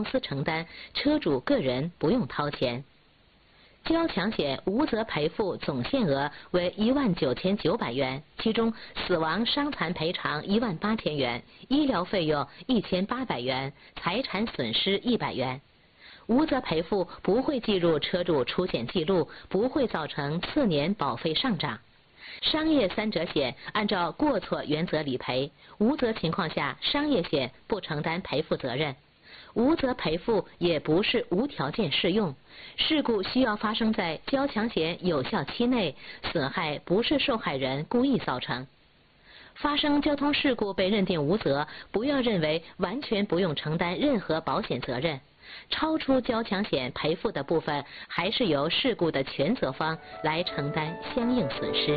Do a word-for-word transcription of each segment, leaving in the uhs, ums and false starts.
公司承担，车主个人不用掏钱。交强险无责赔付总限额为一万九千九百元，其中死亡伤残赔偿一万八千元，医疗费用一千八百元，财产损失一百元。无责赔付不会计入车主出险记录，不会造成次年保费上涨。商业三者险按照过错原则理赔，无责情况下，商业险不承担赔付责任。无责赔付也不是无条件适用，事故需要发生在交强险有效期内，损害不是受害人故意造成。发生交通事故被认定无责，不要认为完全不用承担任何保险责任，超出交强险赔付的部分，还是由事故的全责方来承担相应损失。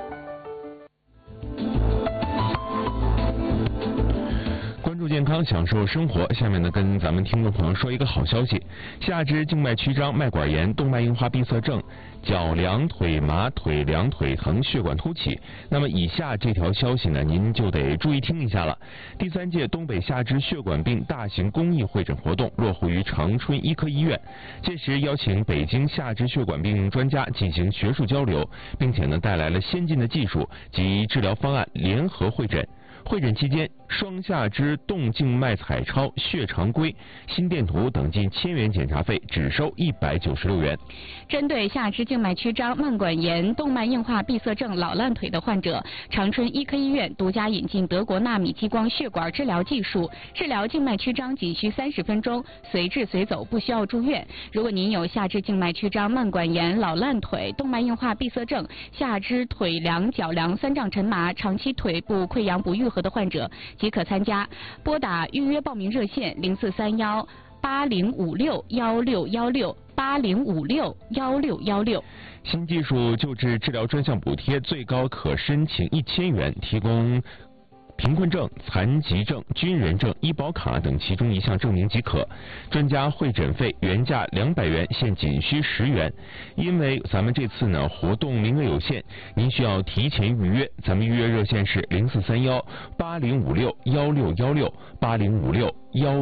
关注健康，享受生活。下面呢，跟咱们听众朋友说一个好消息：下肢静脉曲张、脉管炎、动脉硬化闭塞症、脚凉、腿麻、腿凉、腿疼、血管凸起。那么以下这条消息呢，您就得注意听一下了。第三届东北下肢血管病大型公益会诊活动落户于长春医科医院，届时邀请北京下肢血管病专家进行学术交流，并且呢带来了先进的技术及治疗方案联合会诊。会诊期间，双下肢动静脉彩超、血常规、心电图等近千元检查费，只收一百九十六元。 针对下肢静脉曲张、慢管炎、动脉硬化闭塞症、老烂腿的患者，长春医科医院独家引进德国纳米激光血管治疗技术，治疗静脉曲张仅需三十分钟，随治随走，不需要住院。如果您有下肢静脉曲张、慢管炎、老烂腿、动脉硬化闭塞症、下肢腿凉、脚凉、三胀沉麻、长期腿部溃疡不愈合的患者，即可参加。拨打预约报名热线零四三幺八零五六幺六幺六八零五六幺六幺六。 新技术救治治疗专项补贴最高可申请一千元，提供贫困证、残疾证、军人证、医保卡等其中一项证明即可。专家会诊费原价两百元，现仅需十元。因为咱们这次呢活动名额有限，您需要提前预约。咱们预约热线是零四三幺八零五六幺六幺六八零五六幺。